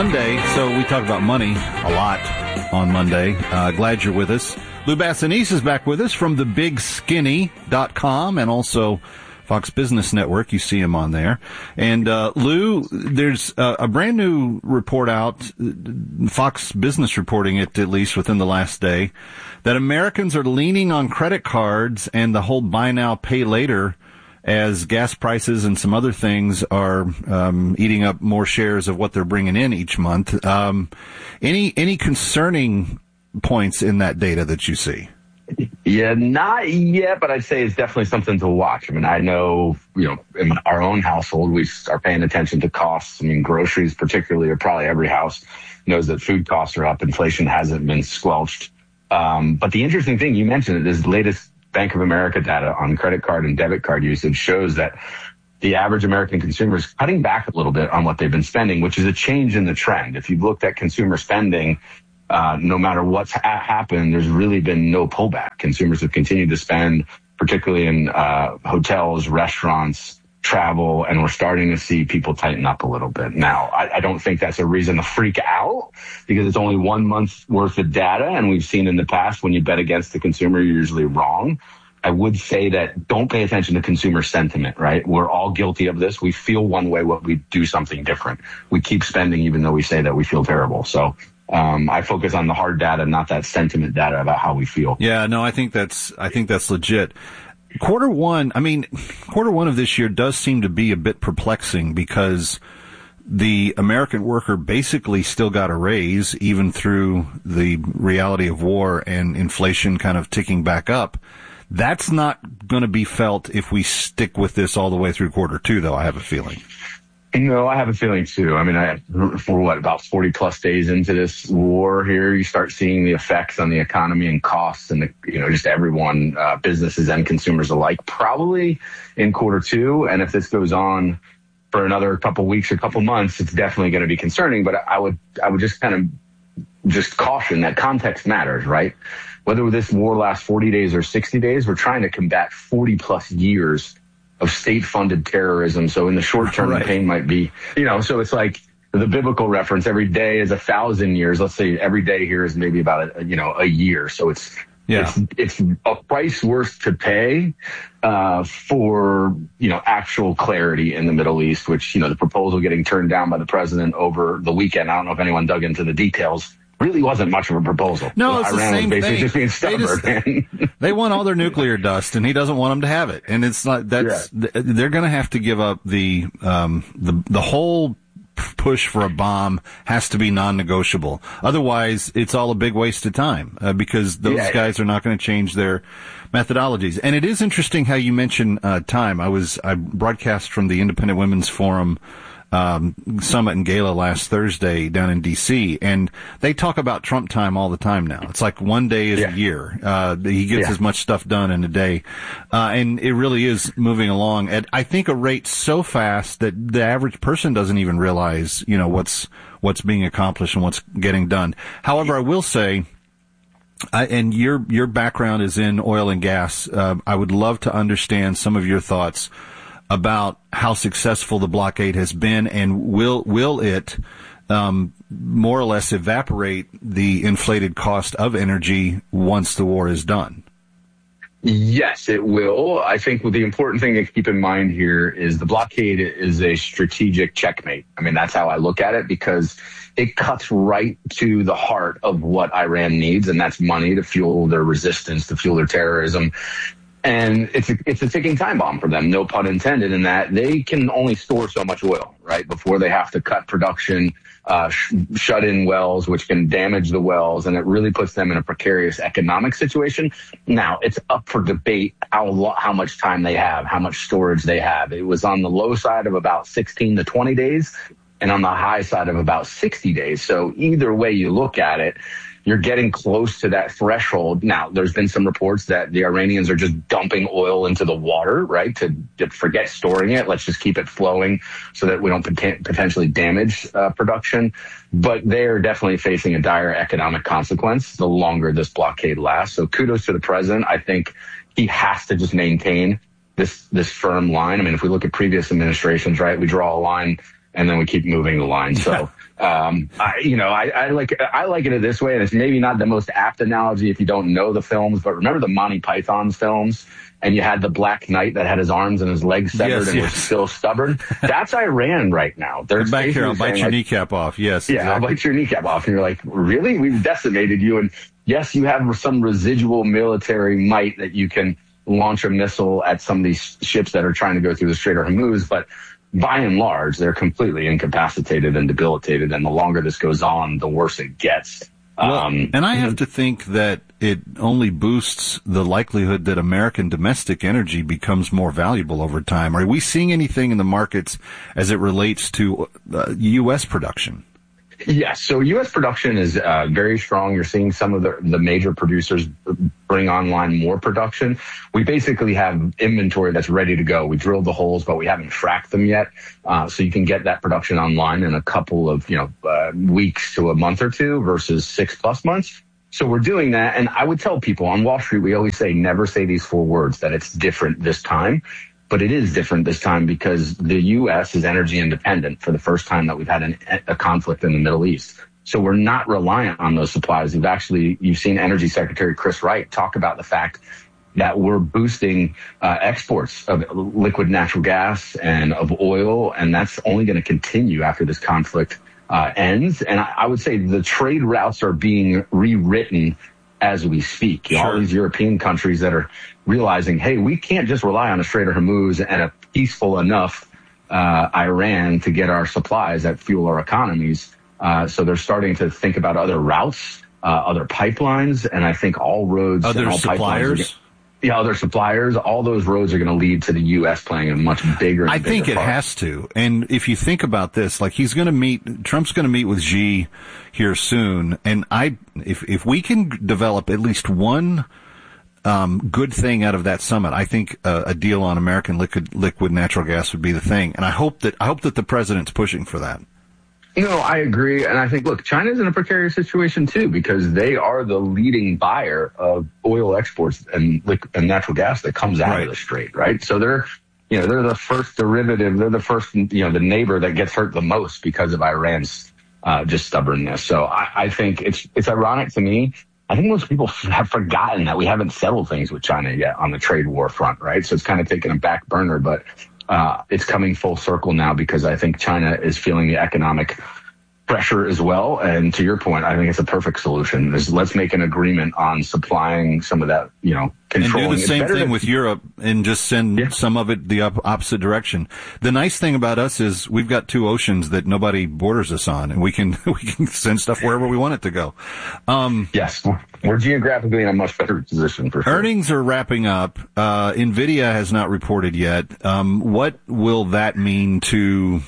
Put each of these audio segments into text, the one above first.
Monday, so we talk about money a lot on Monday. Glad you're with us. Lou Bassanese is back with us from thebigskinny.com and also Fox Business Network. You see him on there. And Lou, there's a brand new report out, Fox Business reporting it at least within the last day, that Americans are leaning on credit cards and the whole buy now, pay later as gas prices and some other things are eating up more shares of what they're bringing in each month. Any concerning points in that data that you see? Yeah, not yet, but I'd say it's definitely something to watch. I mean, I know, in our own household, we are paying attention to costs. I mean, groceries particularly, or probably every house knows that food costs are up. Inflation hasn't been squelched. But the interesting thing, you mentioned it, is the latest Bank of America data on credit card and debit card usage shows that the average American consumer is cutting back a little bit on what they've been spending, which is a change in the trend. If you've looked at consumer spending, no matter what's happened, there's really been no pullback. Consumers have continued to spend, particularly in hotels, restaurants, travel, and we're starting to see people tighten up a little bit. Now, I don't think that's a reason to freak out because it's only 1 month worth of data. And we've seen in the past when you bet against the consumer, you're usually wrong. I would say that don't pay attention to consumer sentiment, right? We're all guilty of this. We feel one way when we do something different. We keep spending even though we say that we feel terrible. So I focus on the hard data, not that sentiment data about how we feel. Yeah, no, I think that's legit. Quarter one of this year does seem to be a bit perplexing because the American worker basically still got a raise even through the reality of war and inflation kind of ticking back up. That's not going to be felt if we stick with this all the way through quarter two, though, I have a feeling. No, I have a feeling too. I mean, about 40 plus days into this war here, you start seeing the effects on the economy and costs and just everyone, businesses and consumers alike, probably in quarter two. And if this goes on for another couple weeks or couple months, it's definitely going to be concerning. But I would just kind of caution that context matters, right? Whether this war lasts 40 days or 60 days, we're trying to combat 40 plus years of state-funded terrorism. So in the short term, The pain might be, so it's like the biblical reference, every day is 1,000 years. Let's say every day here is maybe about, a year. So it's a price worth to pay, for, actual clarity in the Middle East, which, the proposal getting turned down by the president over the weekend. I don't know if anyone dug into the details. Really wasn't much of a proposal. No, it's Iran the same was basically thing. Just being stubborn. They want all their nuclear dust, and he doesn't want them to have it. And it's not they're going to have to give up the whole push for a bomb has to be non-negotiable. Otherwise, it's all a big waste of time because those guys are not going to change their methodologies. And it is interesting how you mention time. I broadcast from the Independent Women's Forum summit and gala last Thursday down in D.C., and they talk about Trump time all the time now. It's like one day is a year. He gets as much stuff done in a day, and it really is moving along at, I think, a rate so fast that the average person doesn't even realize, what's being accomplished and what's getting done. However, I will say, and your background is in oil and gas, I would love to understand some of your thoughts about how successful the blockade has been, and will it more or less evaporate the inflated cost of energy once the war is done? Yes, it will. I think the important thing to keep in mind here is the blockade is a strategic checkmate. I mean, that's how I look at it, because it cuts right to the heart of what Iran needs, and that's money to fuel their resistance, to fuel their terrorism. And it's a ticking time bomb for them, no pun intended, in that they can only store so much oil, right, before they have to cut production, shut in wells, which can damage the wells, and it really puts them in a precarious economic situation. Now, it's up for debate how much time they have, how much storage they have. It was on the low side of about 16 to 20 days, and on the high side of about 60 days. So either way you look at it, you're getting close to that threshold. Now, there's been some reports that the Iranians are just dumping oil into the water, right, to forget storing it. Let's just keep it flowing so that we don't potentially damage production. But they're definitely facing a dire economic consequence the longer this blockade lasts. So kudos to the president. I think he has to just maintain this firm line. I mean, if we look at previous administrations, right, we draw a line and then we keep moving the line. So I like it this way, and it's maybe not the most apt analogy if you don't know the films, but remember the Monty Python's films, and you had the Black Knight that had his arms and his legs severed was still stubborn. That's Iran right now. They're back here, I'll bite your kneecap off. Yes, yeah, exactly. I'll bite your kneecap off, and you're like, really? We've decimated you, and yes, you have some residual military might that you can launch a missile at some of these ships that are trying to go through the Strait of Hormuz, but by and large, they're completely incapacitated and debilitated. And the longer this goes on, the worse it gets. Well, and I have to think that it only boosts the likelihood that American domestic energy becomes more valuable over time. Are we seeing anything in the markets as it relates to U.S. production? Yes. So U.S. production is very strong. You're seeing some of the major producers bring online more production. We basically have inventory that's ready to go. We drilled the holes, but we haven't fracked them yet. So you can get that production online in a couple of weeks to a month or two versus 6+ months. So we're doing that. And I would tell people on Wall Street, we always say, never say these 4 words, that it's different this time. But it is different this time because the U.S. is energy independent for the first time that we've had a conflict in the Middle East. So we're not reliant on those supplies. You've seen Energy Secretary Chris Wright talk about the fact that we're boosting exports of liquid natural gas and of oil, and that's only going to continue after this conflict ends. And I would say the trade routes are being rewritten as we speak. Sure. All these European countries that are realizing, hey, we can't just rely on the Strait of Hormuz and a peaceful enough Iran to get our supplies that fuel our economies. So they're starting to think about other routes, other pipelines, and I think all roads other and all suppliers. Other suppliers, all those roads are going to lead to the U.S. playing a much bigger and I think it part. has to. And if you think about this, like Trump's going to meet with Xi here soon. And if we can develop at least one good thing out of that summit, I think a deal on American liquid natural gas would be the thing. And I hope that the president's pushing for that. I agree. And I think, look, China's in a precarious situation, too, because they are the leading buyer of oil exports and natural gas that comes out of the strait, right? So they're the first derivative. They're the first, the neighbor that gets hurt the most because of Iran's just stubbornness. So I think it's ironic to me. I think most people have forgotten that we haven't settled things with China yet on the trade war front, right? So it's kind of taken a back burner, but it's coming full circle now because I think China is feeling the economic pressure as well. And to your point, I think it's a perfect solution. Let's make an agreement on supplying some of that, controlling. And do the same thing with Europe and just send some of it the opposite direction. The nice thing about us is we've got 2 oceans that nobody borders us on, and we can send stuff wherever we want it to go. Yes, we're geographically in a much better position for sure. Earnings are wrapping up. NVIDIA has not reported yet. What will that mean to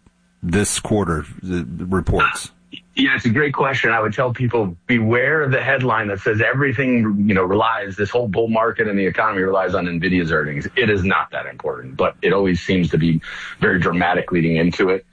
this quarter, the reports? Yeah, it's a great question. I would tell people, beware of the headline that says everything, relies, this whole bull market and the economy relies on NVIDIA's earnings. It is not that important, but it always seems to be very dramatic leading into it.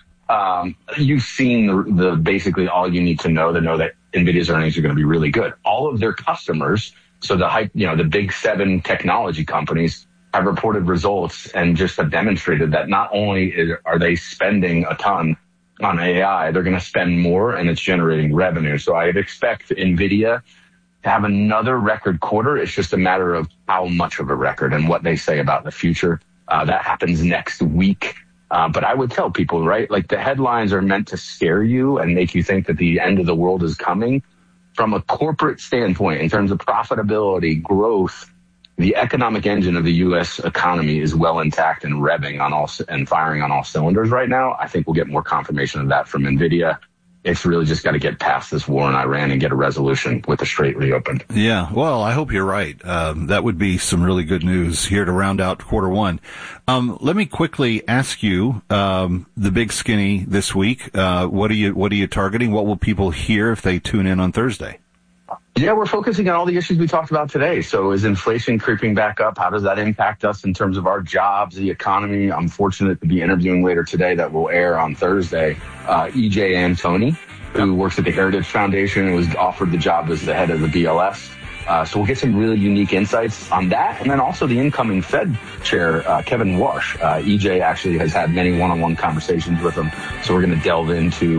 You've seen the basically all you need to know that NVIDIA's earnings are going to be really good. All of their customers, so the big 7 technology companies, have reported results and just have demonstrated that not only are they spending a ton on AI, they're going to spend more and it's generating revenue. So I'd expect NVIDIA to have another record quarter. It's just a matter of how much of a record and what they say about the future. That happens next week. But I would tell people, right, like the headlines are meant to scare you and make you think that the end of the world is coming. From a corporate standpoint, in terms of profitability, growth, the economic engine of the U.S. economy is well intact and revving and firing on all cylinders right now. I think we'll get more confirmation of that from NVIDIA. It's really just got to get past this war in Iran and get a resolution with the strait reopened. Yeah, well, I hope you're right. That would be some really good news here to round out Q1. Let me quickly ask you, the big skinny this week. What are you targeting? What will people hear if they tune in on Thursday? Yeah, we're focusing on all the issues we talked about today. So is inflation creeping back up? How does that impact us in terms of our jobs, the economy? I'm fortunate to be interviewing later today that will air on Thursday, E.J. Antoni, who works at the Heritage Foundation and was offered the job as the head of the BLS. So we'll get some really unique insights on that. And then also the incoming Fed chair, Kevin Warsh. E.J. actually has had many one-on-one conversations with him. So we're going to delve into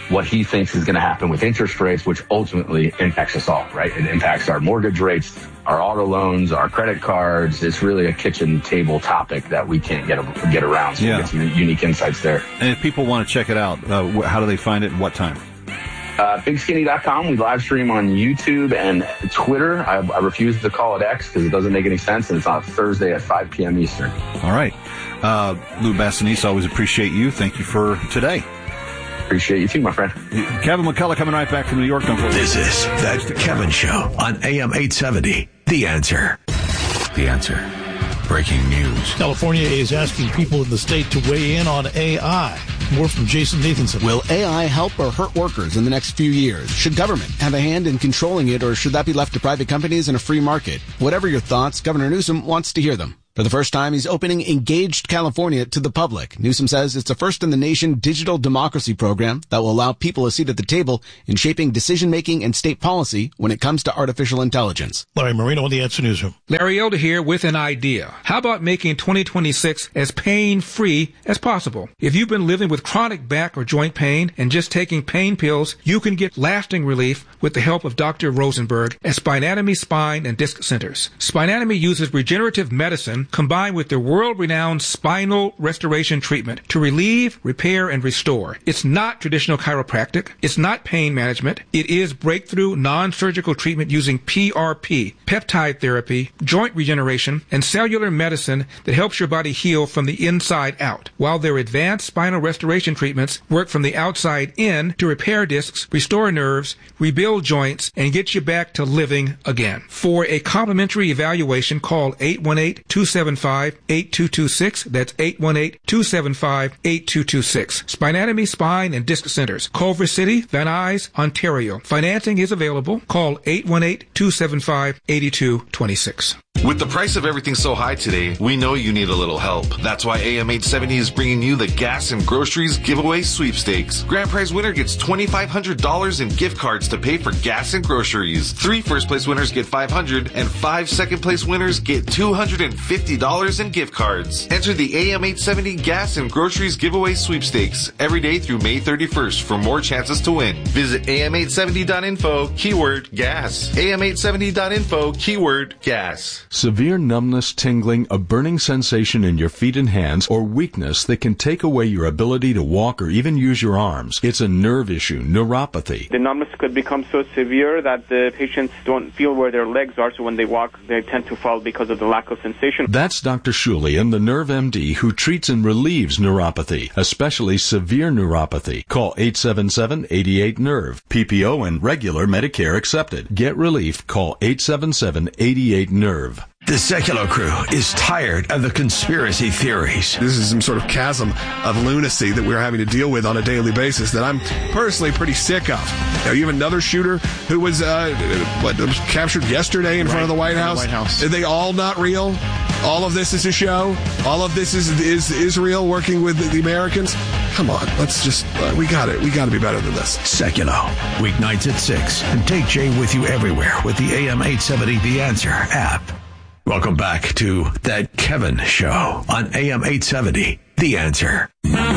what he thinks is going to happen with interest rates, which ultimately impacts us all, right? It impacts our mortgage rates, our auto loans, our credit cards. It's really a kitchen table topic that we can't get around. So we get some unique insights there. And if people want to check it out, how do they find it and what time? BigSkinny.com. We live stream on YouTube and Twitter. I refuse to call it X because it doesn't make any sense, and it's on Thursday at 5 p.m. Eastern. All right. Lou Bassanese, always appreciate you. Thank you for today. Appreciate you too, my friend. Kevin McCullough coming right back from New York. This is The Kevin Show on AM 870. The Answer. The Answer. Breaking news. California is asking people in the state to weigh in on AI. More from Jason Nathanson. Will AI help or hurt workers in the next few years? Should government have a hand in controlling it, or should that be left to private companies in a free market? Whatever your thoughts, Governor Newsom wants to hear them. For the first time, he's opening Engaged California to the public. Newsom says it's a first-in-the-nation digital democracy program that will allow people a seat at the table in shaping decision-making and state policy when it comes to artificial intelligence. Larry Marino on the Answer Newsroom. Larry Elder here with an idea. How about making 2026 as pain-free as possible? If you've been living with chronic back or joint pain and just taking pain pills, you can get lasting relief with the help of Dr. Rosenberg at Spinatomy Spine and Disc Centers. Spinatomy uses regenerative medicine combined with their world-renowned spinal restoration treatment to relieve, repair, and restore. It's not traditional chiropractic. It's not pain management. It is breakthrough non-surgical treatment using PRP, peptide therapy, joint regeneration, and cellular medicine that helps your body heal from the inside out, while their advanced spinal restoration treatments work from the outside in to repair discs, restore nerves, rebuild joints, and get you back to living again. For a complimentary evaluation, call 818-275-8226. That's 818-275-8226. Spinatomy Spine and Disc Centers, Culver City, Van Nuys, Ontario. Financing is available. Call 818-275-8226. With the price of everything so high today, we know you need a little help. That's why AM 870 is bringing you the Gas and Groceries Giveaway Sweepstakes. Grand prize winner gets $2,500 in gift cards to pay for gas and groceries. 3 first-place winners get $500, and 5 second-place winners get $250 in gift cards. Enter the AM 870 Gas and Groceries Giveaway Sweepstakes every day through May 31st for more chances to win. Visit am870.info, keyword gas. am870.info, keyword gas. Severe numbness, tingling, a burning sensation in your feet and hands, or weakness that can take away your ability to walk or even use your arms. It's a nerve issue, neuropathy. The numbness could become so severe that the patients don't feel where their legs are, so when they walk, they tend to fall because of the lack of sensation. That's Dr. Shulian, the Nerve MD, who treats and relieves neuropathy, especially severe neuropathy. Call 877-88-NERVE. PPO and regular Medicare accepted. Get relief. Call 877-88-NERVE. The Secular Crew is tired of the conspiracy theories. This is some sort of chasm of lunacy that we're having to deal with on a daily basis that I'm personally pretty sick of. Now, you have another shooter who was captured yesterday in front of the White House. Are they all not real? All of this is a show? All of this is Israel working with the Americans? Come on, let's just, we got to be better than this. Secular, weeknights at 6. And take Jay with you everywhere with the AM 870 The Answer app. Welcome back to That Kevin Show on AM 870, The Answer.